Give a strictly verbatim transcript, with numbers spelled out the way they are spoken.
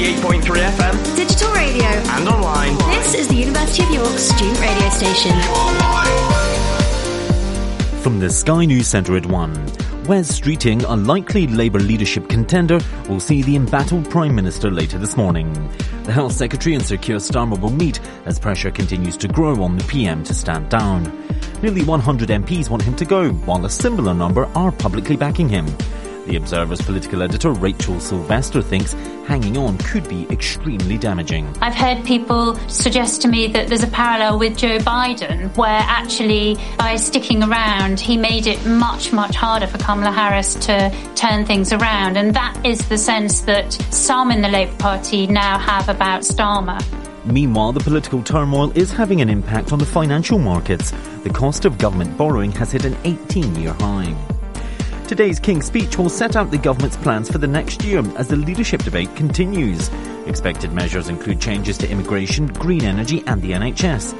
ninety-eight point three F M, digital radio, and online. This is the University of York student radio station. From the Sky News Centre at one. Wes Streeting, a likely Labour leadership contender, will see the embattled Prime Minister later this morning. The Health Secretary and Sir Keir Starmer will meet as pressure continues to grow on the P M to stand down. Nearly one hundred M Ps want him to go, while a similar number are publicly backing him. The Observer's political editor Rachel Sylvester thinks hanging on could be extremely damaging. I've heard people suggest to me that there's a parallel with Joe Biden, where actually by sticking around he made it much, much harder for Kamala Harris to turn things around, and that is the sense that some in the Labour Party now have about Starmer. Meanwhile, the political turmoil is having an impact on the financial markets. The cost of government borrowing has hit an eighteen-year high. Today's King's speech will set out the government's plans for the next year as the leadership debate continues. Expected measures include changes to immigration, green energy and the N H S.